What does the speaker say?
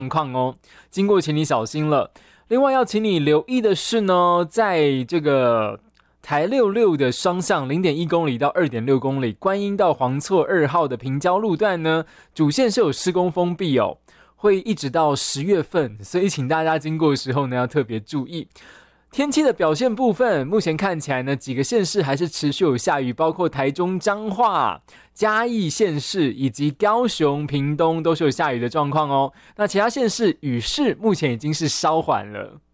况哦，经过请你小心了。另外要请你留意的是呢，在这个台66的双向 0.1 公里到 2.6 公里，观音到黄厝2号的平交路段呢，主线是有施工封闭哦，会一直到10月份，所以请大家经过的时候呢，要特别注意。天气的表现部分，目前看起来呢，几个县市还是持续有下雨，包括台中、彰化、嘉义县市以及高雄、屏东都是有下雨的状况哦。那其他县市雨势目前已经是稍缓了。